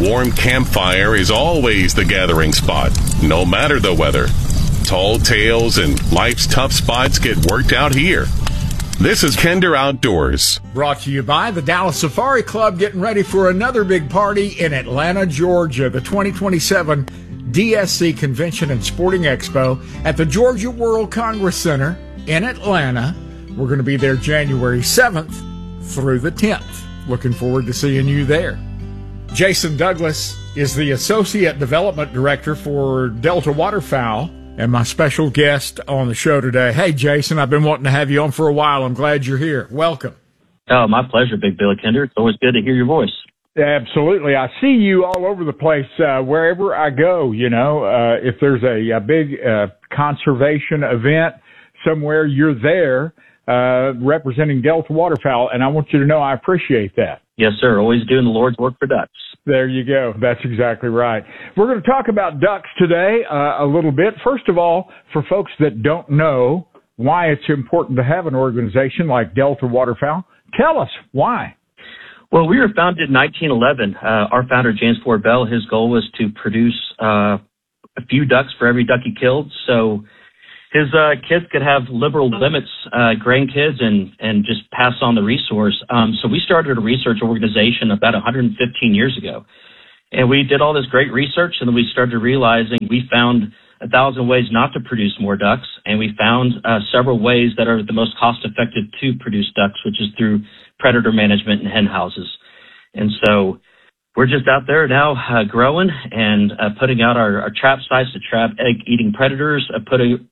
warm campfire is always the gathering spot, no matter the weather. Tall tales and life's tough spots get worked out here. This is Kinder Outdoors. Brought to you by the Dallas Safari Club, getting ready for another big party in Atlanta, Georgia. The 2027 DSC Convention and Sporting Expo at the Georgia World Congress Center in Atlanta. We're going to be there January 7th through the 10th. Looking forward to seeing you there. Jason Douglas is the Associate Development Director for Delta Waterfowl and my special guest on the show today. Hey, Jason, I've been wanting to have you on for a while. I'm glad you're here. Welcome. Oh, my pleasure, Big Billy Kinder. It's always good to hear your voice. Absolutely. I see you all over the place wherever I go. You know, if there's a big conservation event somewhere, you're there representing Delta Waterfowl, and I want you to know I appreciate that. Yes, sir. Always doing the Lord's work for ducks. There you go. That's exactly right. We're going to talk about ducks today a little bit. First of all, for folks that don't know why it's important to have an organization like Delta Waterfowl, tell us why. Well, we were founded in 1911. Our founder, James Ford Bell, his goal was to produce a few ducks for every duck he killed. So his kids could have liberal limits, grandkids, and just pass on the resource. So we started a research organization about 115 years ago. And we did all this great research, and then we started realizing we found 1,000 ways not to produce more ducks, and we found several ways that are the most cost-effective to produce ducks, which is through predator management and hen houses. And so we're just out there now growing and putting out our trap sites to trap egg-eating predators, putting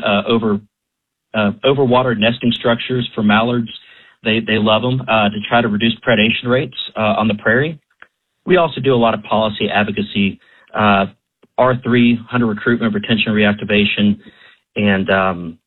overwatered nesting structures for mallards. They love them to try to reduce predation rates on the prairie. We also do a lot of policy advocacy, R3, hunter recruitment, retention, reactivation, and